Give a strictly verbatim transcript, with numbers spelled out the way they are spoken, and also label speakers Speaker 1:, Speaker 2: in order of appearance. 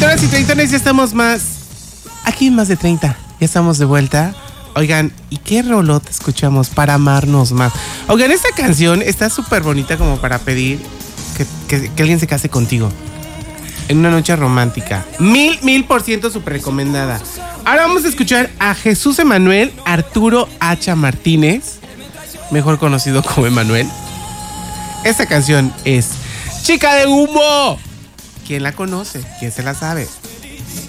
Speaker 1: Treintonas y treintones, ya estamos más. Aquí en Más de treinta. Ya estamos de vuelta. Oigan, ¿y qué rolota escuchamos para amarnos más? Oigan, esta canción está súper bonita como para pedir que, que, que alguien se case contigo en una noche romántica. Mil, mil por ciento súper recomendada. Ahora vamos a escuchar a Jesús Emanuel Arturo Hacha Martínez, mejor conocido como Emanuel. Esta canción es Chica de Humo. ¿Quién la conoce? ¿Quién se la sabe?